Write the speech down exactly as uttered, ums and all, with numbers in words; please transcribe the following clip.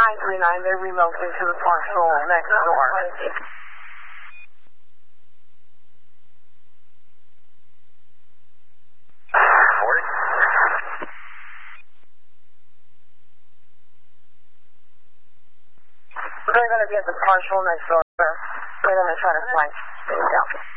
nine three nine, they're relocated to the parcel next door. forty? They're going to be at the parcel next door. They're going to try to flank things out.